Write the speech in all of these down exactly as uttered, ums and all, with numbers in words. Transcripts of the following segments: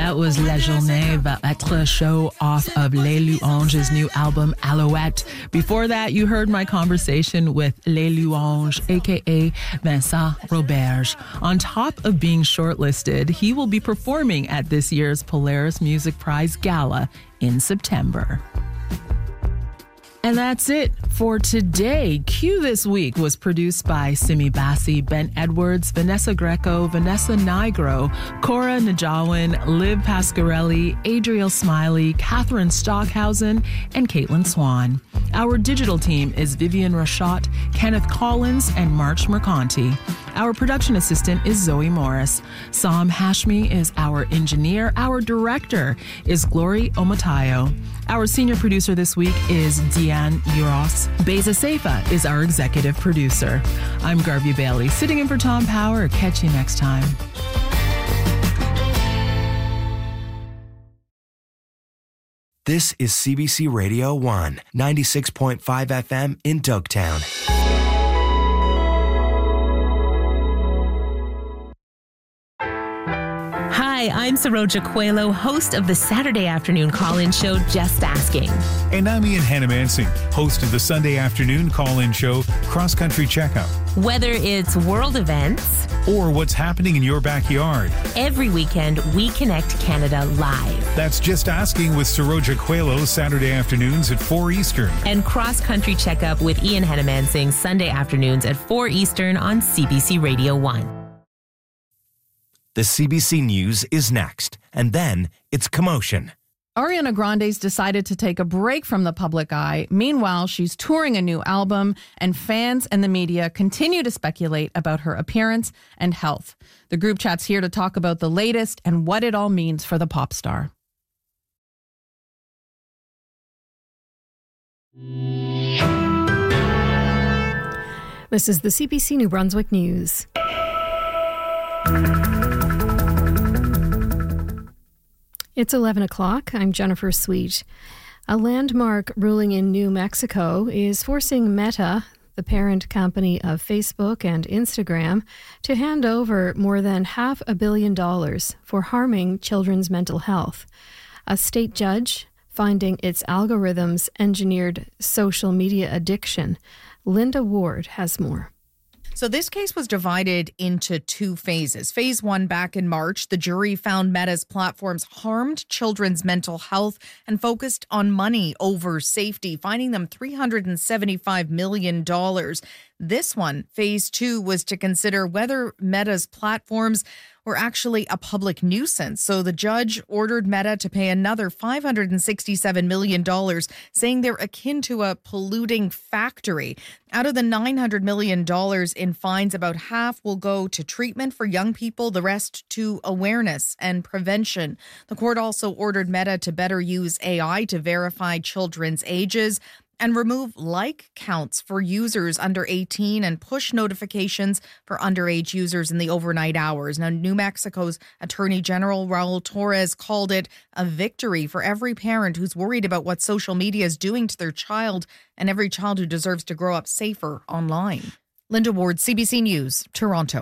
That was La Journée va être show off of Les Louanges' new album Alouette. Before that, you heard my conversation with Les Louanges, aka Vincent Roberge. On top of being shortlisted, he will be performing at this year's Polaris Music Prize Gala in September. And that's it for today. Q This Week was produced by Simi Bassi, Ben Edwards, Vanessa Greco, Vanessa Nigro, Cora Najawin, Liv Pasquarelli, Adriel Smiley, Catherine Stockhausen, and Caitlin Swan. Our digital team is Vivian Rashot, Kenneth Collins, and March Mercanti. Our production assistant is Zoe Morris. Sam Hashmi is our engineer. Our director is Glory Omatayo. Our senior producer this week is Deanne Uros. Beza Seifa is our executive producer. I'm Garvey Bailey, sitting in for Tom Power. Catch you next time. This is C B C Radio one, ninety-six point five F M in Dogtown. Hi, I'm Saroja Coelho, host of the Saturday afternoon call-in show, Just Asking. And I'm Ian Hannamansing, host of the Sunday afternoon call-in show, Cross Country Checkup. Whether it's world events or what's happening in your backyard, every weekend we connect Canada live. That's Just Asking with Saroja Coelho, Saturday afternoons at four Eastern. And Cross Country Checkup with Ian Hannamansing, Sunday afternoons at four Eastern on C B C Radio one. The C B C News is next, and then it's Commotion. Ariana Grande's decided to take a break from the public eye. Meanwhile, she's touring a new album, and fans and the media continue to speculate about her appearance and health. The group chat's here to talk about the latest and what it all means for the pop star. This is the C B C New Brunswick News. It's eleven o'clock. I'm Jennifer Sweet. A landmark ruling in New Mexico is forcing Meta, the parent company of Facebook and Instagram, to hand over more than half a billion dollars for harming children's mental health. A state judge finding its algorithms engineered social media addiction. Linda Ward has more. So this case was divided into two phases. Phase one, back in March, the jury found Meta's platforms harmed children's mental health and focused on money over safety, fining them three hundred seventy-five million dollars. This one, phase two, was to consider whether Meta's platforms were actually a public nuisance. So the judge ordered Meta to pay another five hundred sixty-seven million dollars, saying they're akin to a polluting factory. Out of the nine hundred million dollars in fines, about half will go to treatment for young people, the rest to awareness and prevention. The court also ordered Meta to better use A I to verify children's ages and remove like counts for users under eighteen and push notifications for underage users in the overnight hours. Now, New Mexico's Attorney General Raul Torres called it a victory for every parent who's worried about what social media is doing to their child and every child who deserves to grow up safer online. Linda Ward, C B C News, Toronto.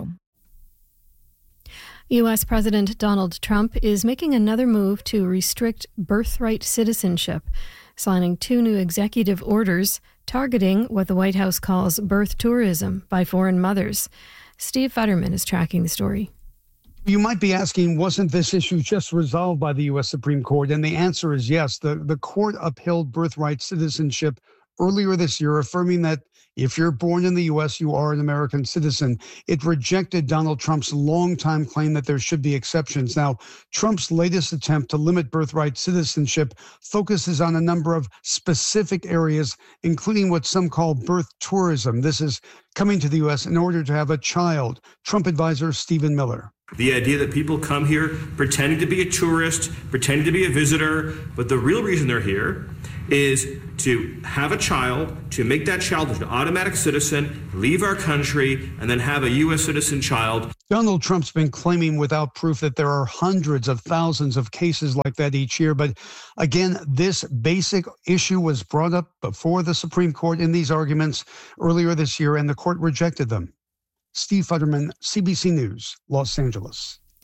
U S President Donald Trump is making another move to restrict birthright citizenship, signing two new executive orders targeting what the White House calls birth tourism by foreign mothers. Steve Futterman is tracking the story. You might be asking, wasn't this issue just resolved by the U S Supreme Court? And the answer is yes. The, the court upheld birthright citizenship earlier this year, affirming that if you're born in the U S, you are an American citizen. It rejected Donald Trump's longtime claim that there should be exceptions. Now, Trump's latest attempt to limit birthright citizenship focuses on a number of specific areas, including what some call birth tourism. This is coming to the U S in order to have a child. Trump advisor Stephen Miller. The idea that people come here pretending to be a tourist, pretending to be a visitor, but the real reason they're here is to have a child, to make that child an automatic citizen, leave our country, and then have a U S citizen child. Donald Trump's been claiming without proof that there are hundreds of thousands of cases like that each year. But again, this basic issue was brought up before the Supreme Court in these arguments earlier this year, and the court rejected them. Steve Futterman, C B C News, Los Angeles.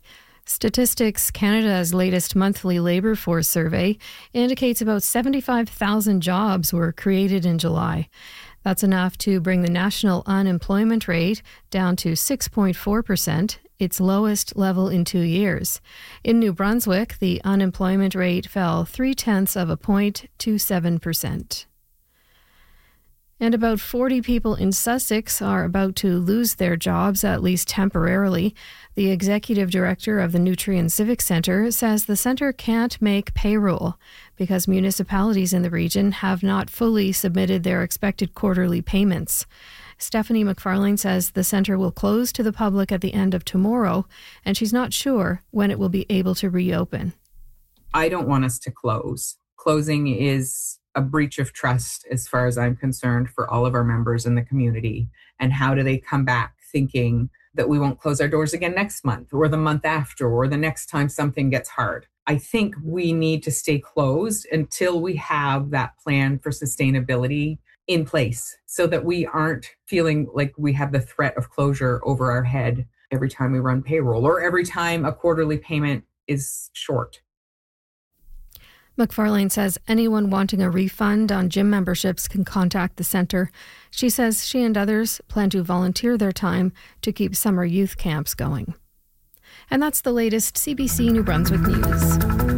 Statistics Canada's latest monthly labour force survey indicates about seventy-five thousand jobs were created in July. That's enough to bring the national unemployment rate down to six point four percent, its lowest level in two years. In New Brunswick, the unemployment rate fell three-tenths of a point to seven percent. And about forty people in Sussex are about to lose their jobs, at least temporarily. The executive director of the Nutrien Civic Centre says the centre can't make payroll because municipalities in the region have not fully submitted their expected quarterly payments. Stephanie McFarlane says the centre will close to the public at the end of tomorrow, and she's not sure when it will be able to reopen. I don't want us to close. Closing is a breach of trust as far as I'm concerned for all of our members in the community. And how do they come back thinking that we won't close our doors again next month or the month after or the next time something gets hard? I think we need to stay closed until we have that plan for sustainability in place so that we aren't feeling like we have the threat of closure over our head every time we run payroll or every time a quarterly payment is short. McFarlane says anyone wanting a refund on gym memberships can contact the centre. She says she and others plan to volunteer their time to keep summer youth camps going. And that's the latest C B C New Brunswick news.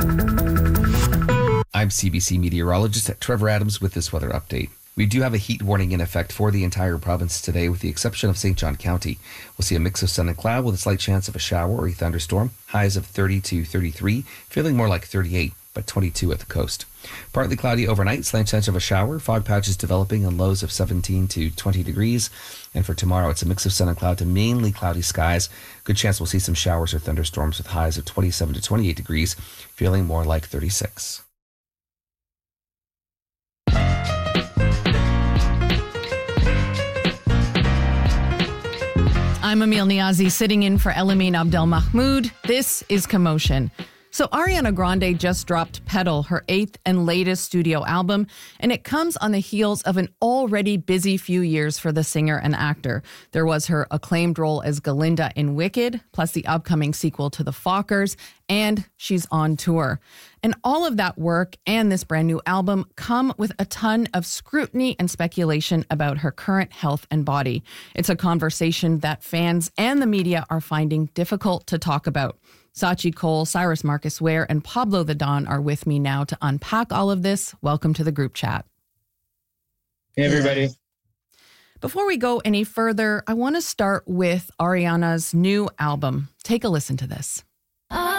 I'm C B C meteorologist Trevor Adams with this weather update. We do have a heat warning in effect for the entire province today, with the exception of Saint John County. We'll see a mix of sun and cloud with a slight chance of a shower or a thunderstorm. Highs of thirty to thirty-three, feeling more like thirty-eight. But twenty-two at the coast. Partly cloudy overnight, slight chance of a shower, fog patches developing and lows of seventeen to twenty degrees. And for tomorrow, it's a mix of sun and cloud to mainly cloudy skies. Good chance we'll see some showers or thunderstorms with highs of twenty-seven to twenty-eight degrees, feeling more like thirty-six. I'm Emil Niazi, sitting in for Elamine Abdelmahmoud. This is Commotion. So Ariana Grande just dropped Petal, her eighth and latest studio album, and it comes on the heels of an already busy few years for the singer and actor. There was her acclaimed role as Galinda in Wicked, plus the upcoming sequel to The Fockers, and she's on tour. And all of that work and this brand new album come with a ton of scrutiny and speculation about her current health and body. It's a conversation that fans and the media are finding difficult to talk about. Sachi Cole, Cyrus Marcus Ware, and Pablo the Don are with me now to unpack all of this. Welcome to the group chat. Hey, everybody. Before we go any further, I want to start with Ariana's new album. Take a listen to this.